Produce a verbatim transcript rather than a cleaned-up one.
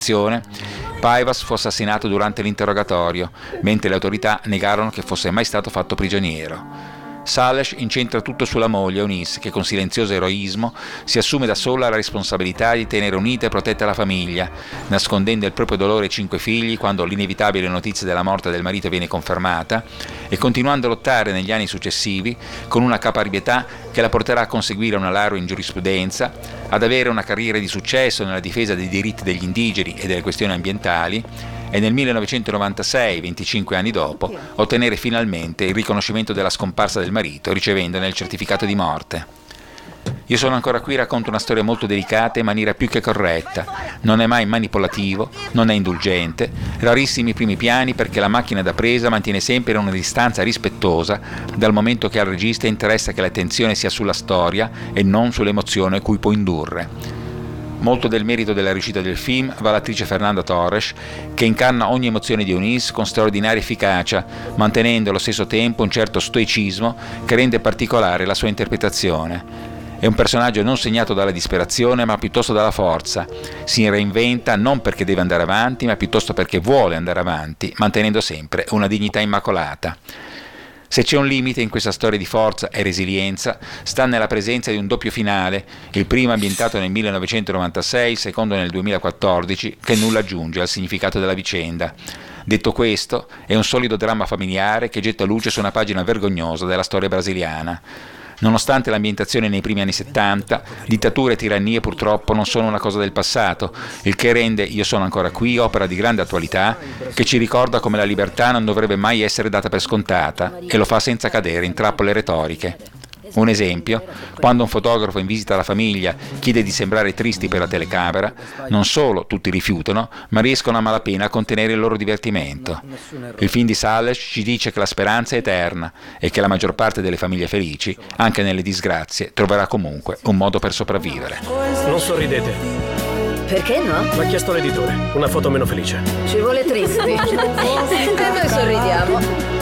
Paivas fu assassinato durante l'interrogatorio, mentre le autorità negarono che fosse mai stato fatto prigioniero. Sales incentra tutto sulla moglie, Eunice, che con silenzioso eroismo si assume da sola la responsabilità di tenere unita e protetta la famiglia, nascondendo il proprio dolore ai cinque figli quando l'inevitabile notizia della morte del marito viene confermata, e continuando a lottare negli anni successivi con una caparbietà che la porterà a conseguire una laurea in giurisprudenza, ad avere una carriera di successo nella difesa dei diritti degli indigeni e delle questioni ambientali, e nel millenovecentonovantasei, venticinque anni dopo, ottenere finalmente il riconoscimento della scomparsa del marito, ricevendone il certificato di morte. Io sono ancora qui, racconto una storia molto delicata in maniera più che corretta. Non è mai manipolativo, non è indulgente, rarissimi i primi piani perché la macchina da presa mantiene sempre una distanza rispettosa, dal momento che al regista interessa che l'attenzione sia sulla storia e non sull'emozione cui può indurre. Molto del merito della riuscita del film va all'attrice Fernanda Torres, che incarna ogni emozione di Eunice con straordinaria efficacia, mantenendo allo stesso tempo un certo stoicismo che rende particolare la sua interpretazione. È un personaggio non segnato dalla disperazione, ma piuttosto dalla forza. Si reinventa non perché deve andare avanti, ma piuttosto perché vuole andare avanti, mantenendo sempre una dignità immacolata. Se c'è un limite in questa storia di forza e resilienza, sta nella presenza di un doppio finale, il primo ambientato nel millenovecentonovantasei, il secondo nel duemilaquattordici, che nulla aggiunge al significato della vicenda. Detto questo, è un solido dramma familiare che getta luce su una pagina vergognosa della storia brasiliana. Nonostante l'ambientazione nei primi anni settanta, dittature e tirannie purtroppo non sono una cosa del passato, il che rende Io sono ancora qui opera di grande attualità, che ci ricorda come la libertà non dovrebbe mai essere data per scontata, e lo fa senza cadere in trappole retoriche. Un esempio, quando un fotografo in visita alla famiglia chiede di sembrare tristi per la telecamera, non solo tutti rifiutano, ma riescono a malapena a contenere il loro divertimento. Il film di Sales ci dice che la speranza è eterna e che la maggior parte delle famiglie felici, anche nelle disgrazie, troverà comunque un modo per sopravvivere. Non sorridete. Perché no? L'ha chiesto l'editore. Una foto meno felice. Ci vuole tristi. E noi sorridiamo.